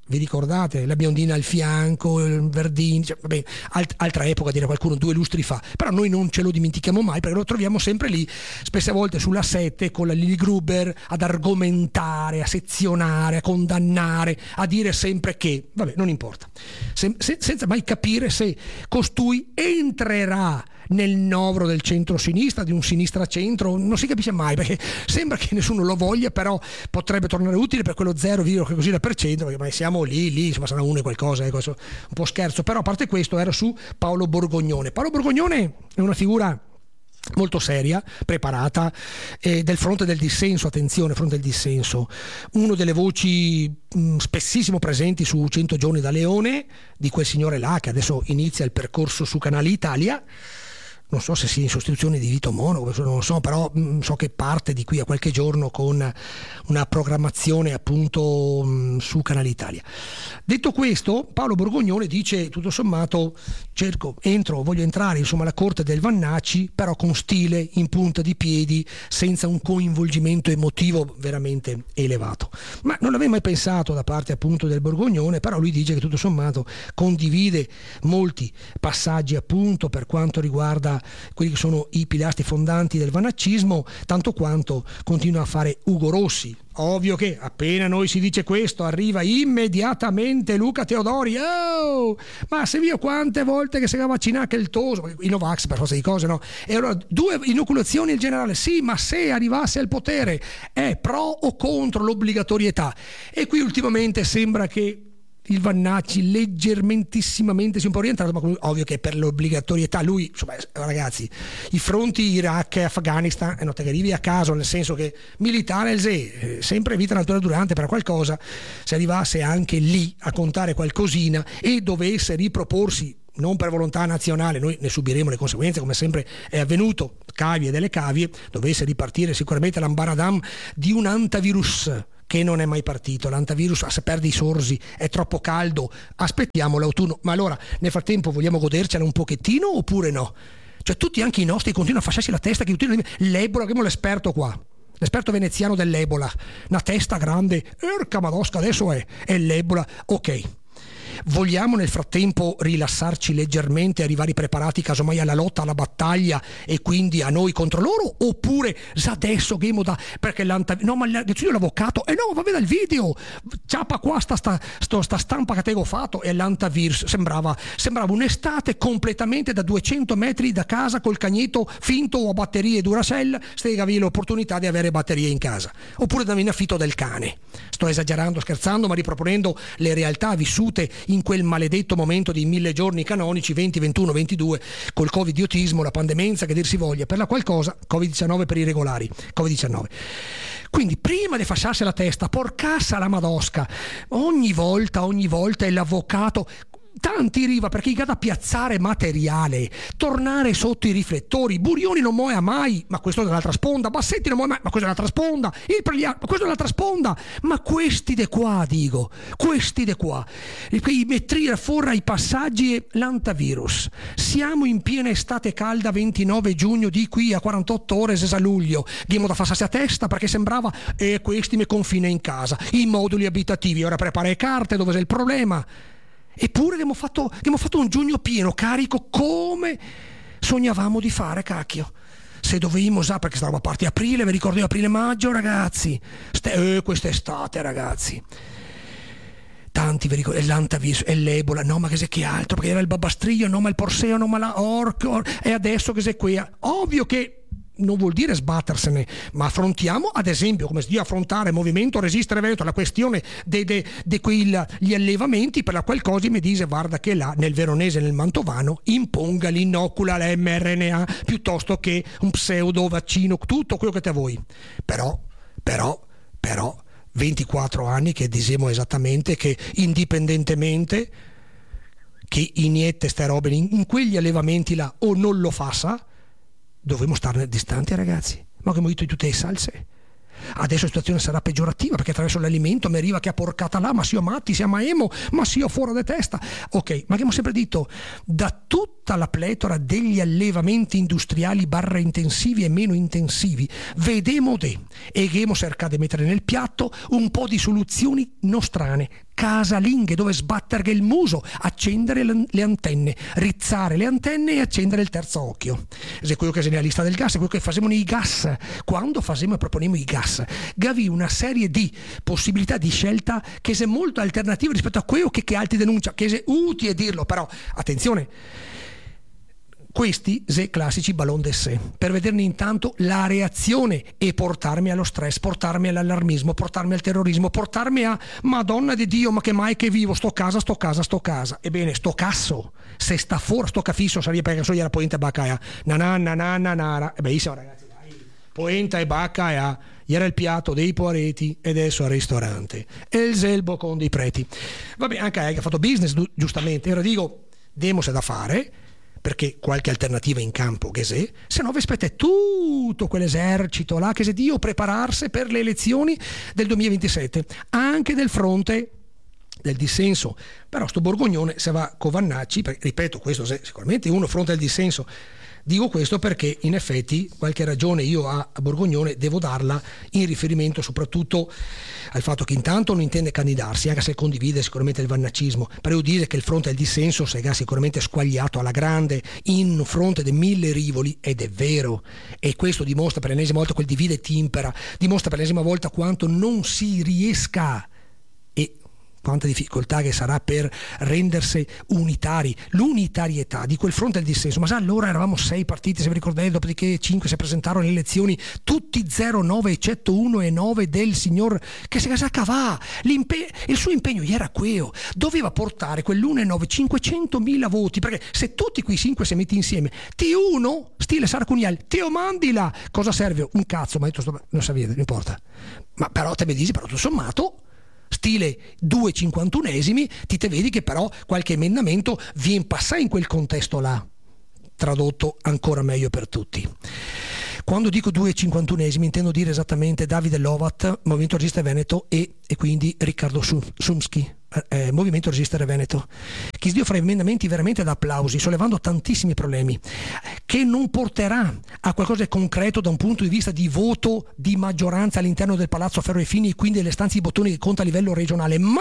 [SPEAKER 1] vi ricordate? La biondina al fianco, il Verdini, cioè, vabbè, alt- altra epoca, dire qualcuno, due lustri fa, però noi non ce lo dimentichiamo mai perché lo troviamo sempre lì, spesse volte sulla sette con la Lili Gruber ad argomentare, a sezionare, a condannare, a dire sempre che, vabbè, non importa, se- se- senza mai capire se costui entrerà nel novero del centro-sinistra, di un sinistra-centro, non si capisce mai perché sembra che nessuno lo voglia, però potrebbe tornare utile per quello zero virgola così per cento, perché ma siamo lì, lì, insomma sarà uno e qualcosa, eh, questo, un po' scherzo, però a parte questo era su Paolo Borgognone. Paolo Borgognone è una figura molto seria, preparata, eh, del fronte del dissenso, attenzione, fronte del dissenso, uno delle voci mh, spessissimo presenti su cento giorni da Leone, di quel signore là che adesso inizia il percorso su Canale Italia. Non so se sia in sostituzione di Vito Mono, non lo so, però mh, so che parte di qui a qualche giorno con una programmazione appunto mh, su Canale Italia. Detto questo, Paolo Borgognone dice tutto sommato cerco, entro, voglio entrare insomma alla corte del Vannacci, però con stile, in punta di piedi, senza un coinvolgimento emotivo veramente elevato. Ma non l'avevo mai pensato da parte appunto del Borgognone, però lui dice che tutto sommato condivide molti passaggi appunto per quanto riguarda quelli che sono i pilastri fondanti del vannaccismo, tanto quanto continua a fare Ugo Rossi. Ovvio che appena noi si dice questo arriva immediatamente Luca Teodori. Oh, ma se io quante volte che si va vaccinare che il toso, i Novax per forza di cose, no? E allora due inoculazioni il generale, sì, ma se arrivasse al potere è pro o contro l'obbligatorietà? E qui ultimamente sembra che il Vannacci leggermentissimamente si è un po' orientato, ma ovvio che per l'obbligatorietà lui, insomma, ragazzi, i fronti Iraq e Afghanistan è nota che arrivi a caso, nel senso che militare eh, sempre vita natura durante per qualcosa, se arrivasse anche lì a contare qualcosina e dovesse riproporsi non per volontà nazionale, noi ne subiremo le conseguenze come sempre è avvenuto, cavie delle cavie, dovesse ripartire sicuramente l'ambaradam di un antivirus che non è mai partito, l'antivirus se perde i sorsi, è troppo caldo, aspettiamo l'autunno. Ma allora nel frattempo vogliamo godercela un pochettino oppure no? Cioè tutti, anche i nostri, continuano a fasciarsi la testa che continuano a dire l'Ebola, abbiamo l'esperto qua, l'esperto veneziano dell'Ebola, una testa grande, erca madosca, adesso è, è l'Ebola, ok. Vogliamo nel frattempo rilassarci leggermente, arrivare preparati casomai alla lotta, alla battaglia e quindi a noi contro loro, oppure già adesso che da perché l'antavirus, no ma io l'avvocato, e eh no va bene il video, ciapa qua sta, sta, sta, sta stampa che te ho fatto e l'antivirus sembrava, sembrava un'estate completamente da duecento metri da casa col cagnetto finto o a batterie Duracell, stegavi l'opportunità di avere batterie in casa, oppure dammi in affitto del cane. Sto esagerando, scherzando, ma riproponendo le realtà vissute in quel maledetto momento di mille giorni canonici, venti, ventuno, ventidue, col covid-idiotismo, la pandemenza che dir si voglia, per la qualcosa, covid diciannove per i regolari, covid diciannove. Quindi prima di fasciarsi la testa, porcassa la madosca, ogni volta, ogni volta è l'avvocato, tanti riva perché gli da piazzare materiale, tornare sotto i riflettori. Burioni non muoia mai, ma questo è dall'altra sponda. Bassetti non muoia mai, ma questo è dall'altra sponda. Il Pregliano, ma questo è dall'altra sponda. Ma questi de qua, dico, questi de qua, i mettere fuori i passaggi e l'antivirus. Siamo in piena estate calda, ventinove giugno, di qui a quarantotto ore sesa luglio. Diamo da fassarsi a testa perché sembrava e eh, questi mi confina in casa, i moduli abitativi, ora prepara le carte, dove c'è il problema. Eppure abbiamo fatto, abbiamo fatto un giugno pieno, carico, come sognavamo di fare, cacchio. Se dovevamo usare, perché stavamo a parte aprile, vi ricordo io, aprile-maggio, ragazzi. Ste, eh, quest'estate, ragazzi. Tanti vi ricordo, l'antivirus, e l'Ebola, no ma che se che altro, perché era il babastriglio, no ma il porseo, no ma la orco, or, e adesso che se qui. Ovvio che non vuol dire sbattersene, ma affrontiamo ad esempio come si dice affrontare il movimento Resistere Veneto, la questione di quegli allevamenti per la qual cosa mi dice guarda che là nel veronese e nel mantovano imponga l'inocula l'mRNA piuttosto che un pseudo vaccino, tutto quello che te vuoi. Però, però, però ventiquattro anni che diciamo esattamente che indipendentemente che iniette ste robe in, in quegli allevamenti là o non lo faccia, dovremmo starne distanti, ragazzi. Ma che abbiamo detto di tutte le salse. Adesso la situazione sarà peggiorativa perché attraverso l'alimento mi arriva che ha porcata là, ma sì, matti, siamo a emo, ma sì, fuori di testa. Ok, ma che abbiamo sempre detto, da tutta la pletora degli allevamenti industriali barra intensivi e meno intensivi, vedemo te e che abbiamo cercato di mettere nel piatto un po' di soluzioni nostrane, casalinghe dove sbattere il muso, accendere le antenne, rizzare le antenne e accendere il terzo occhio. È quello che è nella lista del gas, è quello che facciamo nei gas. Quando facciamo e proponiamo i gas, gavi una serie di possibilità di scelta che è molto alternativa rispetto a quello che, che altri denuncia, che è utile dirlo, però attenzione, questi sono classici ballon d'essai, per vederne intanto la reazione e portarmi allo stress, portarmi all'allarmismo, portarmi al terrorismo, portarmi a Madonna di Dio, ma che mai che vivo, sto casa, sto casa, sto casa. Ebbene, sto casso, se sta fuori, sto cafisso, sarebbe perché so era Poenta e Baccaia, nanana, nanana, e benissimo ragazzi, dai, Poenta e Baccaia, era il piatto dei poareti ed adesso al ristorante, e il zelbo con dei preti. Vabbè, anche lei che ha fatto business, giustamente, ora dico, demos è da fare, perché qualche alternativa in campo che se, se no vi aspetta tutto quell'esercito là che se Dio prepararsi per le elezioni del duemilaventisette, anche del fronte del dissenso. Però sto borgognone se va con Vannacci, perché, ripeto, questo è sicuramente uno fronte del dissenso. Dico questo perché in effetti qualche ragione io a Borgognone devo darla in riferimento soprattutto al fatto che intanto non intende candidarsi, anche se condivide sicuramente il vannaccismo, però dire che il fronte del dissenso si è sicuramente squagliato alla grande in un fronte di mille rivoli, ed è vero, e questo dimostra per l'ennesima volta quel divide et impera, dimostra per l'ennesima volta quanto non si riesca e quanta difficoltà che sarà per rendersi unitari, l'unitarietà di quel fronte del dissenso. Ma sa, allora eravamo sei partiti, se vi ricordate, dopodiché cinque si presentarono alle elezioni, tutti zero nove eccetto uno e nove del signor che si casacava. Il suo impegno gli era quello, doveva portare quell'uno e nove cinquecentomila voti, perché se tutti quei cinque si metti insieme, T uno, stile Sarcunial, Teo Mandila, cosa serve? Un cazzo, ma detto, non sapete, non importa. Ma però te mi dici, però tutto sommato, stile due cinquantunesimi, ti te vedi che però qualche emendamento viene passato in quel contesto là, tradotto ancora meglio per tutti. Quando dico due cinquantunesimi intendo dire esattamente Davide Lovat, Movimento Resistere Veneto, e, e quindi Riccardo Sumschi, eh, Movimento Resistere Veneto, che Dio fra emendamenti veramente da applausi, sollevando tantissimi problemi, che non porterà a qualcosa di concreto da un punto di vista di voto di maggioranza all'interno del Palazzo Ferro e Fini e quindi delle stanze di bottoni che conta a livello regionale, ma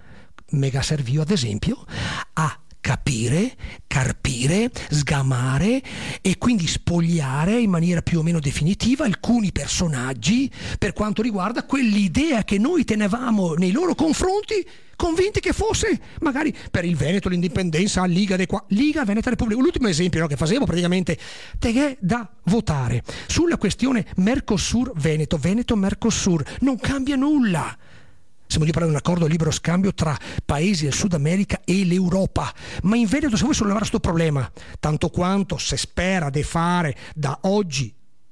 [SPEAKER 1] mega serviò ad esempio a capire, carpire, sgamare e quindi spogliare in maniera più o meno definitiva alcuni personaggi per quanto riguarda quell'idea che noi tenevamo nei loro confronti, convinti che fosse magari per il Veneto l'indipendenza, Liga de qua, Liga Veneta Repubblica. L'ultimo esempio, no, che facevo praticamente te è da votare sulla questione Mercosur Veneto, Veneto Mercosur, non cambia nulla. Siamo lì a parlare di un accordo di libero scambio tra paesi del Sud America e l'Europa, ma in Veneto se vuoi sollevare questo problema, tanto quanto si spera di fare da oggi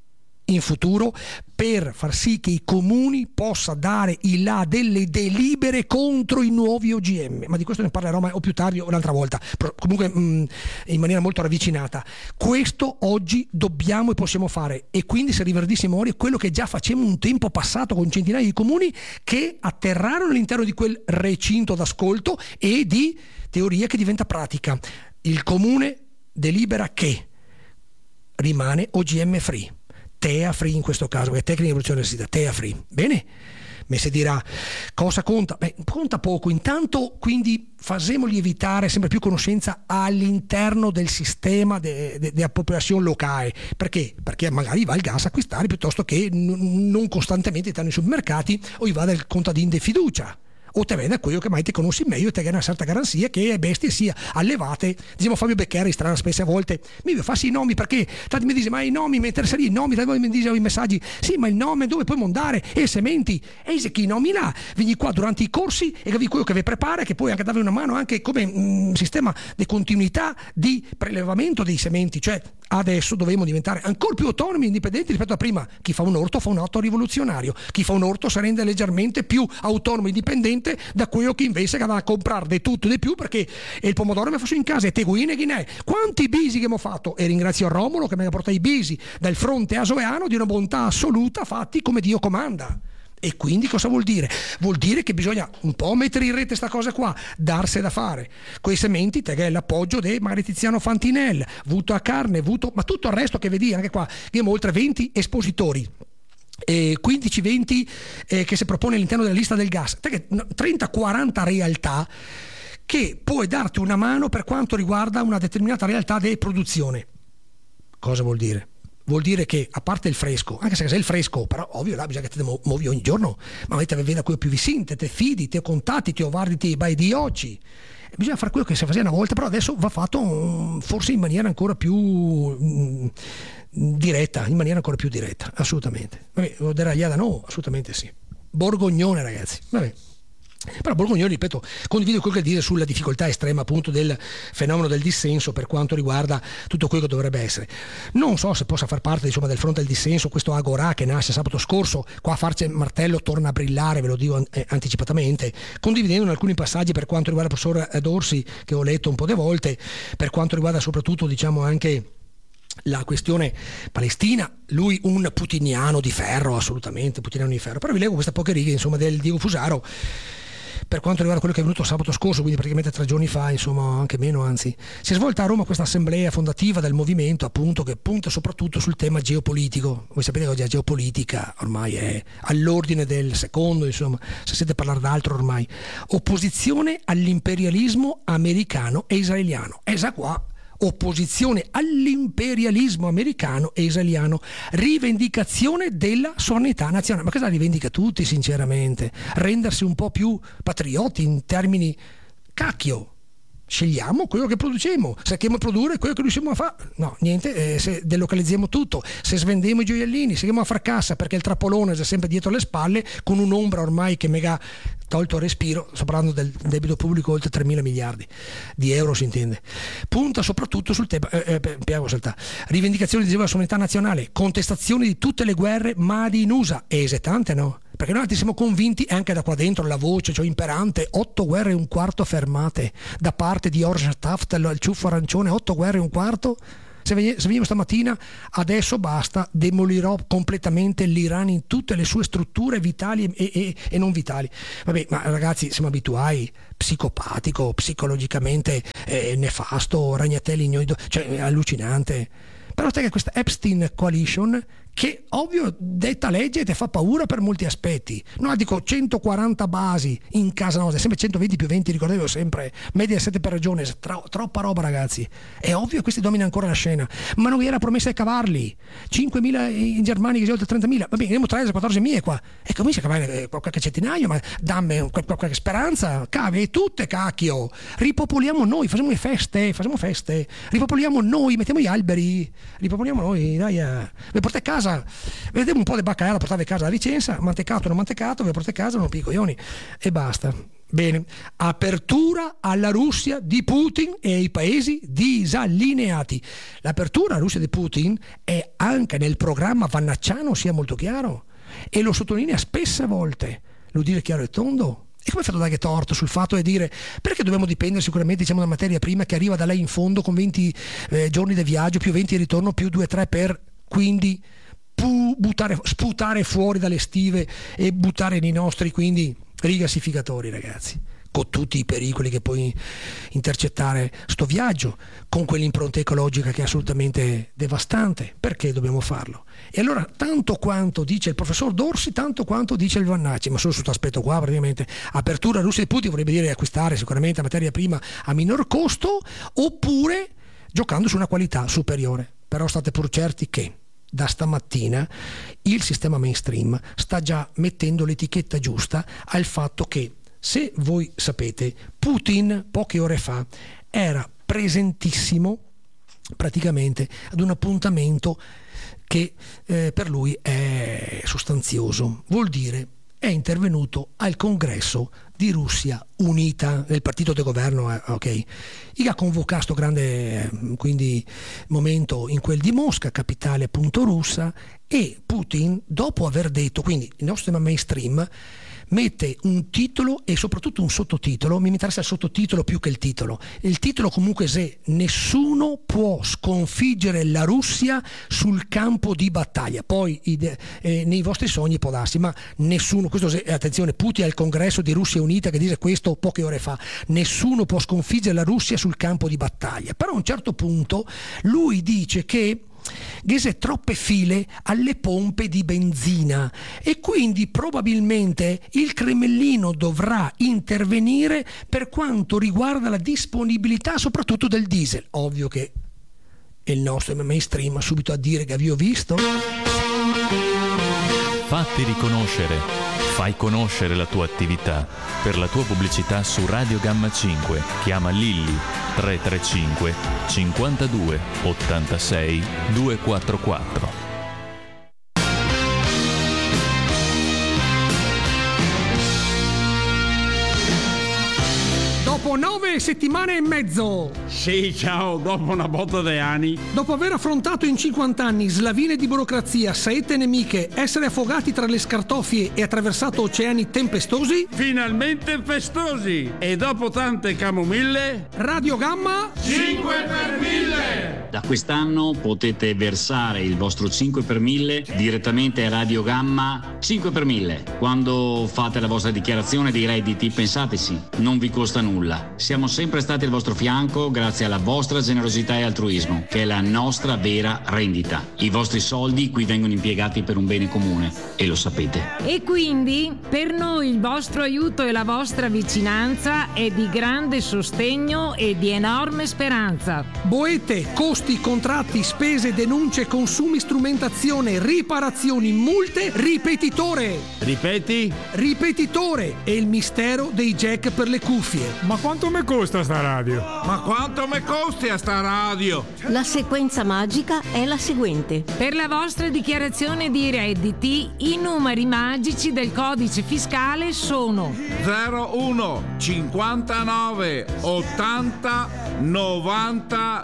[SPEAKER 1] in futuro per far sì che i comuni possa dare il là delle delibere contro i nuovi O G M, ma di questo ne parlerò o più tardi o un'altra volta, però comunque mh, in maniera molto ravvicinata. Questo oggi dobbiamo e possiamo fare, e quindi se riverdissimo memoria quello che già facemmo un tempo passato con centinaia di comuni che atterrarono all'interno di quel recinto d'ascolto e di teoria che diventa pratica. Il comune delibera che rimane O G M free, T E A free in questo caso, che è tecnica di evoluzione della T E A free. Bene? Me si dirà cosa conta? Beh, conta poco. Intanto quindi facciamo lievitare sempre più conoscenza all'interno del sistema di de, de appropriazione locale. Perché? Perché magari va il gas a acquistare piuttosto che n- non costantemente stare nei supermercati o gli va del contadino di fiducia. O te vede quello che mai ti conosci meglio e te hai una certa garanzia che le bestie sia allevate. Diciamo Fabio Beccheri strana spesse a volte mi fassi i nomi, perché tanti mi dice ma i nomi mi interessano i nomi, tanti mi dice i messaggi sì ma il nome dove puoi mandare e sementi e se chi nomi là vieni qua durante i corsi e capi quello che vi prepara, che poi anche darvi una mano anche come un sistema di continuità di prelevamento dei sementi. Cioè adesso dovremo diventare ancora più autonomi e indipendenti rispetto a prima. Chi fa un orto fa un atto rivoluzionario, chi fa un orto si rende leggermente più autonomo e indipendente da quello che invece va a comprare di tutto e di più, perché il pomodoro mi faccio in casa e teguine chi ne è. Quanti bisi che abbiamo fatto, e ringrazio Romolo che mi ha portato i bisi dal fronte asoeano di una bontà assoluta fatti come Dio comanda. E quindi cosa vuol dire? Vuol dire che bisogna un po' mettere in rete sta cosa qua, darsi da fare. Quei sementi, te che è l'appoggio di magari Tiziano Fantinel, Vuto a Carne, Vuto, ma tutto il resto che vedi anche qua, che abbiamo oltre venti espositori. eh, quindici venti eh, che si propone all'interno della lista del gas, trenta quaranta realtà che puoi darti una mano per quanto riguarda una determinata realtà di produzione. Cosa vuol dire? Vuol dire che, a parte il fresco, anche se è il fresco, però ovvio là bisogna che te muovi ogni giorno, ma avete vedere quello più vicino, te fidi, te contatti, ti guardi ti vai di oggi. Bisogna fare quello che si faceva una volta, però adesso va fatto um, forse in maniera ancora più um, diretta, in maniera ancora più diretta, assolutamente. Vabbè, lo deragliata no, assolutamente sì. Borgognone, ragazzi, vabbè. Però Borgognone, ripeto, condivido quello che dice sulla difficoltà estrema appunto del fenomeno del dissenso per quanto riguarda tutto quello che dovrebbe essere. Non so se possa far parte insomma del fronte del dissenso questo Agorà che nasce sabato scorso, qua a farci il martello torna a brillare, ve lo dico eh, anticipatamente, condividendo in alcuni passaggi per quanto riguarda il professor Dorsi, che ho letto un po' di volte, per quanto riguarda soprattutto diciamo anche la questione palestina, lui un putiniano di ferro, assolutamente putiniano di ferro, però vi leggo queste poche righe insomma del Diego Fusaro per quanto riguarda quello che è venuto sabato scorso, quindi praticamente tre giorni fa, insomma anche meno anzi. Si è svolta a Roma questa assemblea fondativa del movimento appunto che punta soprattutto sul tema geopolitico. Voi sapete che oggi la geopolitica ormai è all'ordine del secondo, insomma, se siete parlare d'altro ormai. Opposizione all'imperialismo americano e israeliano. Esa qua. Opposizione all'imperialismo americano e israeliano, rivendicazione della sovranità nazionale. Ma cosa rivendica tutti sinceramente? Rendersi un po' più patrioti in termini cacchio. Scegliamo quello che produciamo, cerchiamo di produrre quello che riusciamo a fare. No, niente, eh, se delocalizziamo tutto, se svendiamo i gioiellini, seguiamo a far cassa perché il trappolone è sempre dietro le spalle con un'ombra ormai che mega tolto il respiro, sto parlando del debito pubblico oltre tremila miliardi di euro si intende. Punta soprattutto sul tema, eh, eh, rivendicazione della sovranità nazionale, contestazione di tutte le guerre made in U S A, e esetante no? Perché noi siamo convinti anche da qua dentro la voce, cioè imperante, otto guerre e un quarto fermate da parte di Orge Taft, il ciuffo arancione, otto guerre e un quarto. Se veniamo stamattina, adesso basta, demolirò completamente l'Iran in tutte le sue strutture vitali e, e, e non vitali. Vabbè, ma ragazzi, siamo abituati, psicopatico, psicologicamente eh, nefasto, ragnatelli ignoido, cioè allucinante. Però te che questa Epstein Coalition, che ovvio detta legge ti fa paura per molti aspetti, no dico centoquaranta basi in casa nostra, sempre centoventi più venti, ricordatevo sempre, media sette per regione, tro- troppa roba ragazzi, è ovvio che questi dominano ancora la scena, ma non era promessa di cavarli, cinquemila in Germania che sono oltre trentamila, va bene, andiamo tredici quattordici mila qua, e comincia a cavare qualche centinaio, ma dammi qualche speranza, cave tutte cacchio, ripopoliamo noi, facciamo le feste, facciamo feste, ripopoliamo noi, mettiamo gli alberi, ripopoliamo noi, dai, eh. vi portate a casa, vedete un po' di baccalà, la portate a casa la licenza, mantecato o non mantecato, vi portate a casa, non pico ioni e basta. Bene, apertura alla Russia di Putin e ai paesi disallineati. L'apertura alla Russia di Putin è anche nel programma vannacciano, sia molto chiaro, e lo sottolinea spesse volte, lo dice chiaro e tondo. E come fate a dare torto sul fatto di dire perché dobbiamo dipendere sicuramente diciamo da materia prima che arriva da lei in fondo con venti eh, giorni di viaggio più venti di ritorno più due tre per quindi pu- buttare, sputare fuori dalle stive e buttare nei nostri quindi rigassificatori ragazzi, con tutti i pericoli che puoi intercettare sto viaggio, con quell'impronta ecologica che è assolutamente devastante. Perché dobbiamo farlo? E allora tanto quanto dice il professor Dorsi, tanto quanto dice il Vannacci, ma solo su questo aspetto qua praticamente, apertura Russia di Putin vorrebbe dire acquistare sicuramente materia prima a minor costo, oppure giocando su una qualità superiore. Però state pur certi che da stamattina il sistema mainstream sta già mettendo l'etichetta giusta al fatto che, se voi sapete, Putin poche ore fa era presentissimo praticamente ad un appuntamento che eh, per lui è sostanzioso, vuol dire è intervenuto al congresso di Russia Unita del partito di governo, eh, ok, e ha convocato questo grande eh, quindi momento in quel di Mosca, capitale appunto russa, e Putin dopo aver detto, quindi il nostro tema mainstream mette un titolo e soprattutto un sottotitolo, mi interessa il sottotitolo più che il titolo, il titolo comunque se nessuno può sconfiggere la Russia sul campo di battaglia, poi eh, nei vostri sogni può darsi, ma nessuno, questo se, attenzione, Putin al congresso di Russia Unita che dice questo poche ore fa, nessuno può sconfiggere la Russia sul campo di battaglia, però a un certo punto lui dice che Ghese troppe file alle pompe di benzina e quindi probabilmente il Cremellino dovrà intervenire per quanto riguarda la disponibilità soprattutto del diesel. Ovvio che il nostro mainstream subito a dire che vi ho visto.
[SPEAKER 2] Fatti riconoscere, fai conoscere la tua attività. Per la tua pubblicità su Radio Gamma cinque chiama Lilli tre tre cinque cinquantadue ottantasei duecentoquarantaquattro.
[SPEAKER 1] Dopo nove settimane e mezzo,
[SPEAKER 3] Sì, ciao, dopo una botta di anni.
[SPEAKER 1] dopo aver affrontato in cinquanta anni slavine di burocrazia, saette nemiche, essere affogati tra le scartoffie e attraversato oceani tempestosi,
[SPEAKER 3] Finalmente festosi! E dopo tante camomille,
[SPEAKER 1] Radio Gamma
[SPEAKER 3] cinque per mille!
[SPEAKER 4] Da quest'anno potete versare il vostro cinque per mille direttamente a Radio Gamma cinque per mille. Quando fate la vostra dichiarazione dei redditi, pensateci, non vi costa nulla. Siamo sempre stati al vostro fianco grazie alla vostra generosità e altruismo, che è la nostra vera rendita. I vostri soldi qui vengono impiegati per un bene comune e lo sapete.
[SPEAKER 5] E quindi per noi il vostro aiuto e la vostra vicinanza è di grande sostegno e di enorme speranza.
[SPEAKER 1] boete, costi, contratti, spese, denunce, consumi, strumentazione, riparazioni, multe, ripetitore.
[SPEAKER 3] Ripeti?
[SPEAKER 1] Ripetitore è il mistero dei jack per le cuffie.
[SPEAKER 6] Ma quanto mi costa sta radio?
[SPEAKER 3] Ma quanto mi costi a sta radio?
[SPEAKER 7] La sequenza magica è la seguente.
[SPEAKER 5] Per la vostra dichiarazione di redditi, i numeri magici del codice fiscale sono
[SPEAKER 3] zero uno cinquantanove ottanta novanta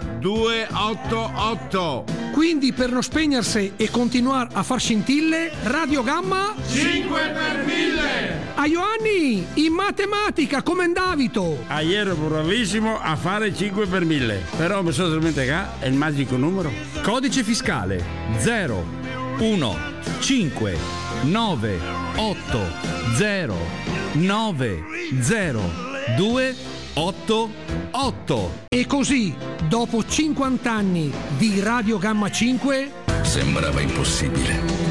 [SPEAKER 3] duecentottantotto.
[SPEAKER 1] Quindi per non spegnersi e continuare a far scintille, Radio Gamma
[SPEAKER 3] cinque per mille!
[SPEAKER 1] a Ioanni in matematica come Davito.
[SPEAKER 3] Ah, ieri ero bravissimo a fare cinque per mille. Però mi sono dimenticato, è il magico numero.
[SPEAKER 8] Codice fiscale zero uno cinque nove otto zero nove zero due otto otto.
[SPEAKER 1] E così, dopo cinquanta anni di Radio Gamma cinque,
[SPEAKER 9] Sembrava impossibile.